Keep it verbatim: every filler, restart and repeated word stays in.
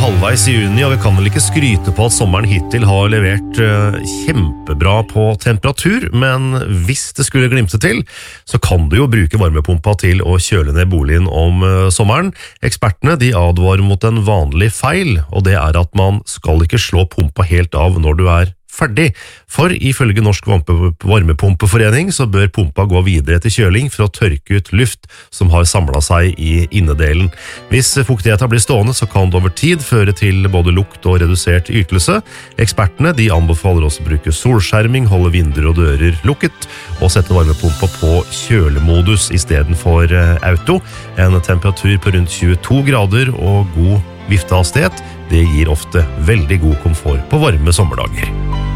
halvveis i juni, og vi kan vel ikke skryte på at sommeren hittil har levert uh, kjempebra på temperatur, men hvis det skulle glimte til, så kan du jo bruke varmepumpa til å kjøle ned boligen om uh, sommeren. Ekspertene de advarer mot en vanlig feil, og det er at man skal ikke slå pumpa helt av når du er ferdig, for ifølge Norsk Varmepumpeforening så bør pumpa gå videre til kjøling for å tørke ut luft som har samlet seg i innedelen. Hvis fuktigheten blir stående så kan det over tid føre til både lukt og redusert ytelse. Ekspertene de anbefaler også å bruke solskjerming, holde vinduer og dører lukket og sette varmepumpa på kjølemodus i stedet for auto. En temperatur på rundt tjueto grader og god viftehastighet, det gir ofte veldig god komfort på varme sommerdager.